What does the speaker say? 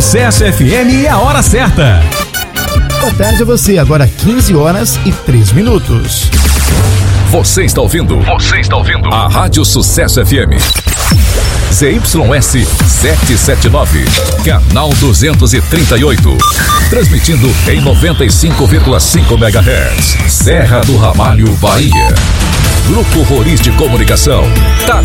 Sucesso FM e a hora certa. Boa tarde a você, agora 15h03. Você está ouvindo a Rádio Sucesso FM. ZYS 779, canal 238. Transmitindo em 95,5 MHz. Serra do Ramalho, Bahia. Grupo Roriz de Comunicação.